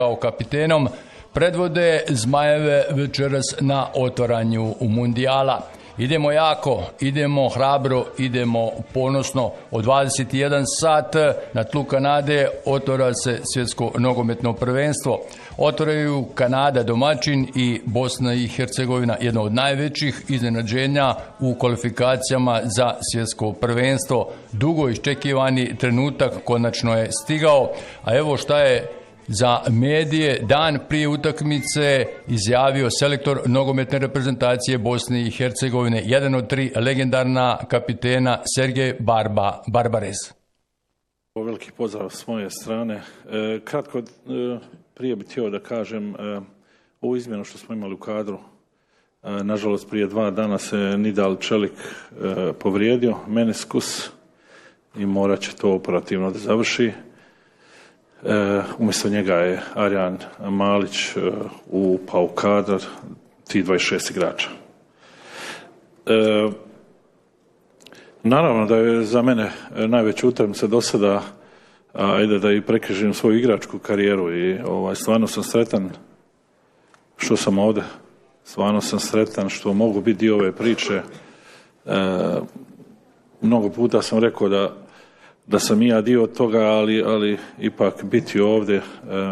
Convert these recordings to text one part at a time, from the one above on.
kao kapitenom predvode Zmajeve večeras na otvaranju mundijala. Idemo jako, idemo hrabro, idemo ponosno. Od 21 sat na tlu Kanade otvara se svjetsko nogometno prvenstvo. Otvaraju Kanada domaćin i Bosna i Hercegovina, jedno od najvećih iznenađenja u kvalifikacijama za svjetsko prvenstvo. Dugo iščekivani trenutak konačno je stigao, a evo šta je za medije dan prije utakmice izjavio selektor nogometne reprezentacije Bosne i Hercegovine, jedan od 3 legendarna kapitena Sergej Barbarez. Veliki pozdrav s moje strane. Kratko, prije bih htio da kažem ovu izmjenu što smo imali u kadru. Nažalost, prije 2 dana se Nidal Čelik povrijedio, meniskus, i morat će to operativno da završi. Umjesto njega je Arjan Malić upao u kadar, tih 26 igrača. Naravno da je za mene najveća utakmica do sada, ajde da i prekrižim svoju igračku karijeru, i stvarno sam sretan što sam ovdje, stvarno sam sretan što mogu biti dio ove priče. Mnogo puta sam rekao da sam i ja dio toga, ali ipak biti ovdje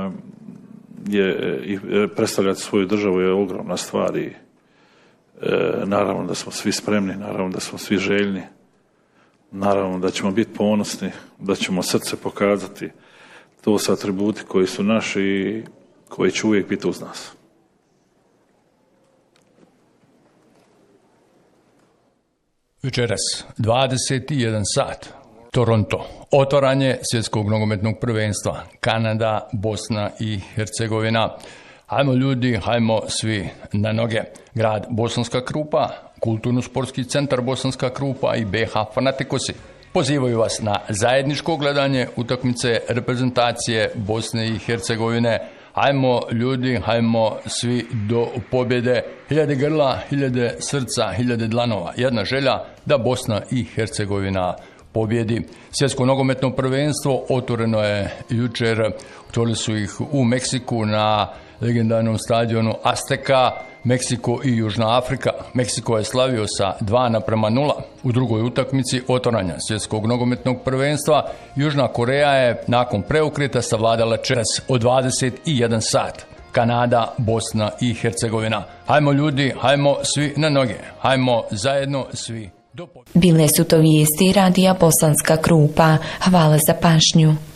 i predstavljati svoju državu je ogromna stvar, i naravno da smo svi spremni, naravno da smo svi željni, naravno da ćemo biti ponosni, da ćemo srce pokazati. To su atributi koji su naši i koji će uvijek biti uz nas. Večeras, 21 sat. Toronto. Otvaranje svjetskog nogometnog prvenstva. Kanada, Bosna i Hercegovina. Hajmo ljudi, hajmo svi na noge. Grad Bosanska Krupa, Kulturno-sportski centar Bosanska Krupa i BH Fanatikosi pozivaju vas na zajedničko gledanje utakmice reprezentacije Bosne i Hercegovine. Hajmo ljudi, hajmo svi do pobjede. 1000 grla, 1000 srca, 1000 dlanova. Jedna želja da Bosna i Hercegovina pobjedi. Svjetsko nogometno prvenstvo otvoreno je jučer, otvorili su ih u Meksiku na legendarnom stadionu Azteka. Meksiko i Južna Afrika. Meksiko je slavio sa 2:0 u drugoj utakmici otvaranja svjetskog nogometnog prvenstva. Južna Koreja je nakon preokreta savladala večeras od 21 sat. Kanada, Bosna i Hercegovina. Hajmo ljudi, hajmo svi na noge. Hajmo zajedno svi. Bile su to vijesti radija Bosanska Krupa. Hvala za pažnju.